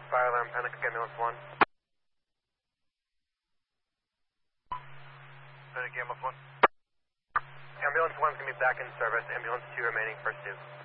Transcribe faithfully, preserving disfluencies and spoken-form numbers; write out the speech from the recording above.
fire alarm, panic, ambulance one. Panic, ambulance one. Ambulance one's going to be back in service. Ambulance two remaining, first two.